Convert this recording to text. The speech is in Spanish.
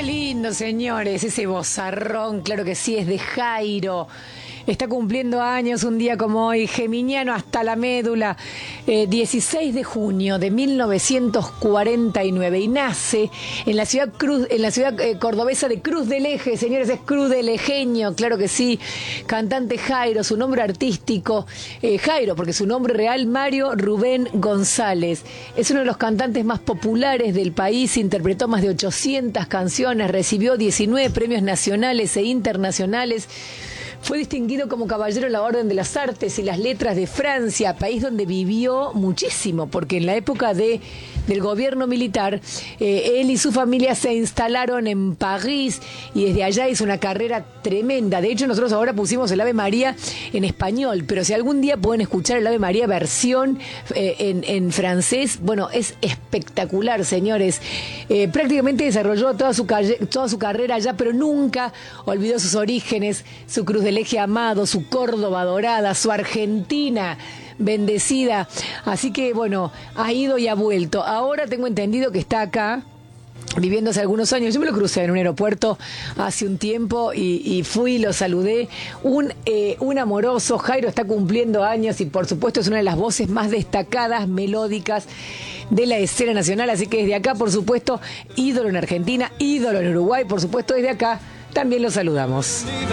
lindo, señores, ese vozarrón, claro que sí, es de Jairo. Está cumpliendo años un día como hoy, geminiano hasta la médula, 16 de junio de 1949, y nace en la ciudad cordobesa de Cruz del Eje, señores, es Cruz del Ejeño, claro que sí, cantante Jairo, su nombre artístico, Jairo, porque su nombre real, Mario Rubén González, es uno de los cantantes más populares del país, interpretó más de 800 canciones, recibió 19 premios nacionales e internacionales. Fue distinguido como caballero de la Orden de las Artes y las Letras de Francia, país donde vivió muchísimo, porque en la época del gobierno militar, él y su familia se instalaron en París y desde allá hizo una carrera tremenda. De hecho, nosotros ahora pusimos el Ave María en español, pero si algún día pueden escuchar el Ave María versión en francés, bueno, es espectacular, señores. Prácticamente desarrolló toda su carrera allá, pero nunca olvidó sus orígenes, su Cruz del Eje amado, su Córdoba adorada, su Argentina bendecida. Así que, bueno, ha ido y ha vuelto. Ahora tengo entendido que está acá viviendo hace algunos años. Yo me lo crucé en un aeropuerto hace un tiempo y fui, lo saludé. Un amoroso. Jairo está cumpliendo años y por supuesto es una de las voces más destacadas, melódicas de la escena nacional. Así que desde acá, por supuesto, ídolo en Argentina, ídolo en Uruguay, por supuesto desde acá también lo saludamos.